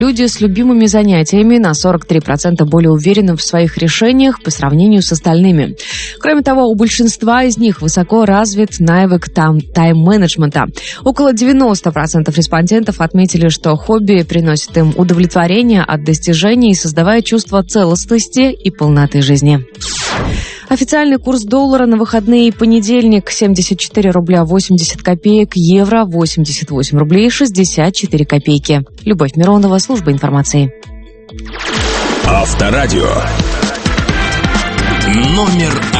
Люди с любимыми занятиями на 43% более уверены в своих решениях по сравнению с остальными. Кроме того, у большинства из них высоко развит навык тайм-менеджмента. Около 90% респондентов отметили, что хобби приносит им удовлетворение от достижений, создавая чувство целостности и полноты жизни. Официальный курс доллара на выходные: понедельник 74 рубля 80 копеек, евро 88 рублей 64 копейки. Любовь Миронова, служба информации. Авторадио. Номер